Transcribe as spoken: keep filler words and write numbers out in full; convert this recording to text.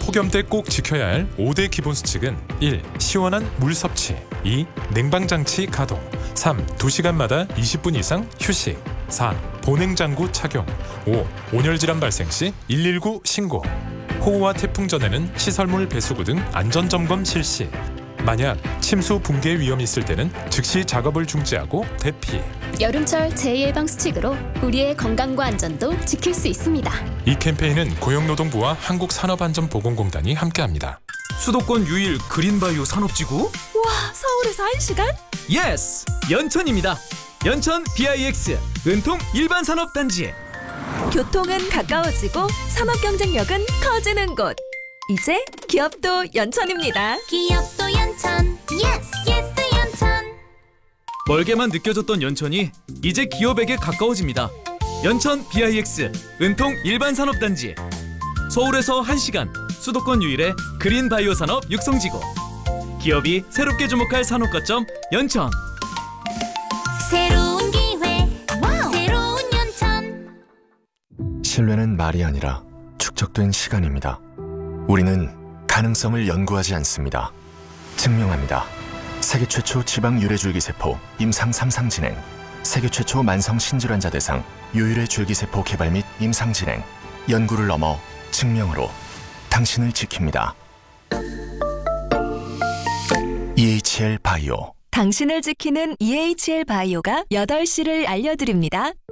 폭염 때 꼭 지켜야 할 오 대 기본 수칙은 일. 시원한 물 섭취, 이. 냉방장치 가동, 삼. 두 시간마다 이십 분 이상 휴식, 사. 보냉장구 착용, 오. 온열질환 발생 시 일일구 신고. 호우와 태풍 전에는 시설물 배수구 등 안전점검 실시. 만약 침수 붕괴 위험이 있을 때는 즉시 작업을 중지하고 대피. 여름철 재예방 수칙으로 우리의 건강과 안전도 지킬 수 있습니다. 이 캠페인은 고용노동부와 한국산업안전보건공단이 함께합니다. 수도권 유일 그린바이오 산업지구? 와, 서울에서 한 시간? 예스! 연천입니다. 연천 비아이엑스 은통 일반산업단지. 교통은 가까워지고 산업 경쟁력은 커지는 곳. 이제 기업도 연천입니다. 기업도 연천, 예스 예스 연천. 멀게만 느껴졌던 연천이 이제 기업에게 가까워집니다. 연천 비아이엑스 은통 일반산업단지. 서울에서 한 시간, 수도권 유일의 그린바이오 산업 육성지구. 기업이 새롭게 주목할 산업거점 연천. 새로운 기회, 와우. 새로운 연천. 신뢰는 말이 아니라 축적된 시간입니다. 우리는 가능성을 연구하지 않습니다. 증명합니다. 세계 최초 지방 유래 줄기세포 임상 삼 상 진행, 세계 최초 만성 신질환자 대상 유유래 줄기세포 개발 및 임상 진행, 연구를 넘어 증명으로 당신을 지킵니다. 이에이치엘 바이오. 당신을 지키는 이에이치엘 바이오가 여덟 시를 알려드립니다.